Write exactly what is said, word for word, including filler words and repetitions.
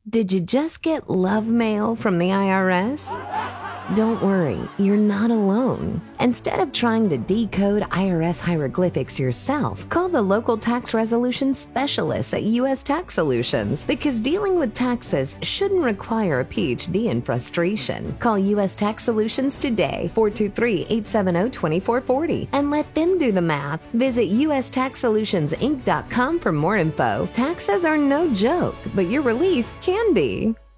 Did you just get love mail from the I R S? Don't worry, you're not alone. Instead of trying to decode I R S hieroglyphics yourself, call the local tax resolution specialists at U S Tax Solutions, because dealing with taxes shouldn't require a P H D in frustration. Call U S Tax Solutions today, four two three, eight seven zero, two four four zero, and let them do the math. Visit U S tax solutions inc dot com for more info. Taxes are no joke, but your relief can be.